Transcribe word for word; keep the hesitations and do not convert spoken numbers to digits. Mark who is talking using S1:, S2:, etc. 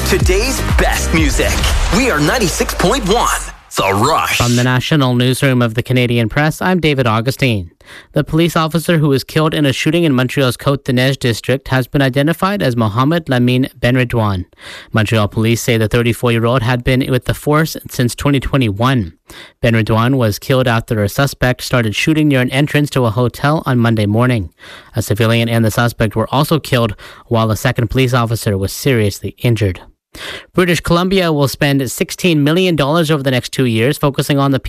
S1: Today's best music. We are ninety-six point one. The Rush.
S2: From the National Newsroom of the Canadian Press, I'm David Augustine. The police officer who was killed in a shooting in Montreal's Côte-des-Neiges district has been identified as Mohamed Lamine Benredouane. Montreal police say the thirty-four-year-old had been with the force since twenty twenty-one. Benredouane was killed after a suspect started shooting near an entrance to a hotel on Monday morning. A civilian and the suspect were also killed, while a second police officer was seriously injured. British Columbia will spend sixteen million dollars over the next two years focusing on the